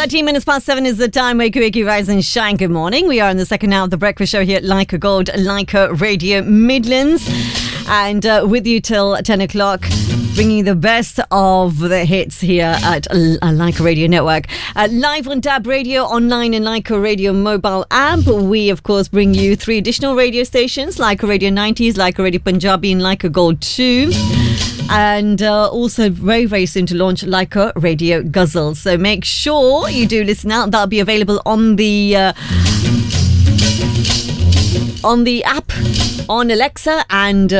13 minutes past 7 is the time. Wakey, rise and shine. Good morning. We are in the second hour of the breakfast show here at Leica Gold, Leica Radio Midlands. And with you till 10 o'clock, bringing the best of the hits here at Leica Radio Network. Live on DAB Radio, online and Leica Radio mobile app. We, of course, bring you 3 additional radio stations, Leica Radio 90s, Leica Radio Punjabi and Leica Gold 2. And also very, very soon to launch Leica Radio Ghazal. So make sure you do listen out. That'll be available on the app, on Alexa, and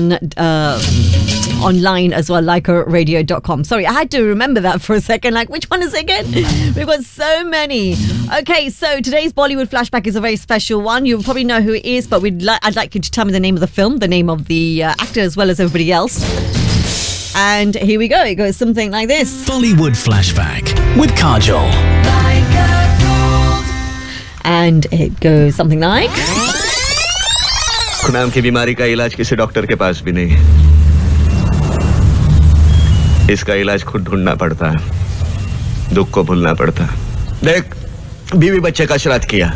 online as well, leicaradio.com. Sorry, I had to remember that for a second. Like, which one is it again? We've got so many. Okay, so today's Bollywood flashback is a very special one. You'll probably know who it is, but I'd like you to tell me the name of the film, the name of the actor, as well as everybody else. And here we go. It goes something like this. Bollywood flashback with Kajol. And it goes something like... नाम की बीमारी का इलाज किसी doctor के पास भी नहीं है। इसका इलाज खुद ढूंढना पड़ता है, दुख को भूलना पड़ता है। देख, बीवी बच्चे का श्राद्ध किया,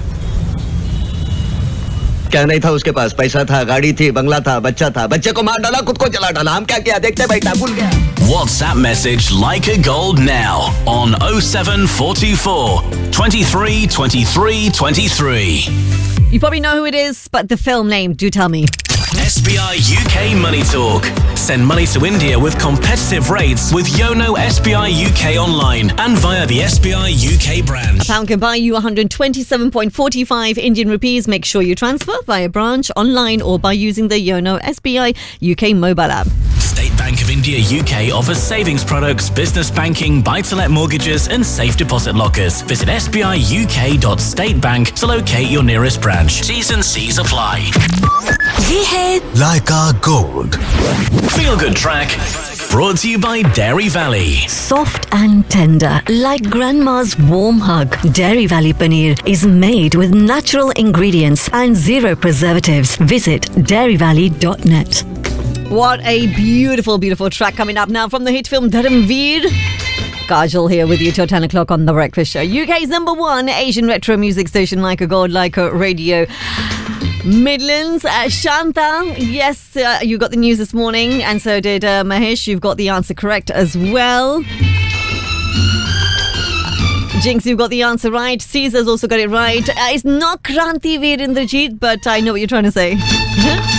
क्या नहीं था उसके पास? पैसा था, गाड़ी थी, बंगला था, बच्चा था, बच्चे को मार डाला, खुद को जला डाला। हम क्या किया? देखते बैठा, भूल गया। WhatsApp message Leica Gold now on 0744 23 23 23. You probably know who it is, but the film name, do tell me. SBI UK Money Talk. Send money to India with competitive rates with Yono SBI UK online and via the SBI UK branch. A pound can buy you 127.45 Indian rupees. Make sure you transfer via branch, online, or by using the Yono SBI UK mobile app. State Bank of India UK offers savings products, business banking, buy-to-let mortgages and safe deposit lockers. Visit sbiuk.statebank to locate your nearest branch. T's and C's apply. ये है Leica Gold. Feel good track. Brought to you by Dairy Valley. Soft and tender, like grandma's warm hug. Dairy Valley Paneer is made with natural ingredients and 0 preservatives. Visit dairyvalley.net. What a beautiful, beautiful track coming up now from the hit film Dharamveer. Kajol here with you till 10 o'clock on The Breakfast Show. UK's #1 Asian retro music station, Leica Gold, Leica Radio Midlands. Shanta, yes, you got the news this morning, and so did Mahesh. You've got the answer correct as well. Jinx, you've got the answer right. Caesar's also got it right. It's not Kranti Veer Indrajit, but I know what you're trying to say.